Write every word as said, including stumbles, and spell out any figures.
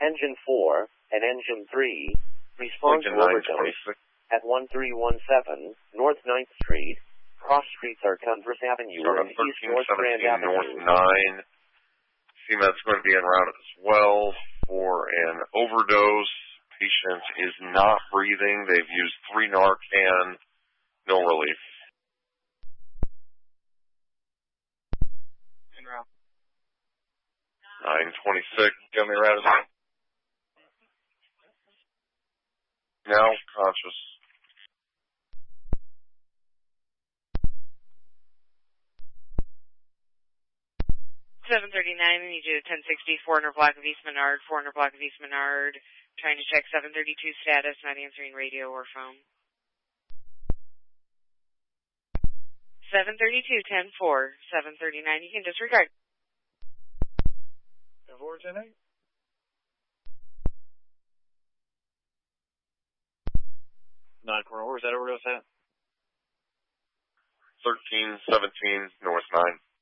Engine four and Engine three respond to overdose at one three one seven North ninth Street, cross streets are Converse Avenue and East North Grand Avenue. North nine. C MED's going to be en route as well for an overdose. Patient is not breathing. They've used three Narcan. No relief. En route. nine twenty-six. Get me right as now conscious. seven thirty-nine, we need you to ten sixty, four hundred block of East Menard, four hundred block of East Menard. Trying to check seven thirty-two status, not answering radio or phone. seven thirty-two, ten four, seven thirty-nine, you can disregard. ten four, ten eight. nine four, where's that overdose at? thirteen seventeen, North nine.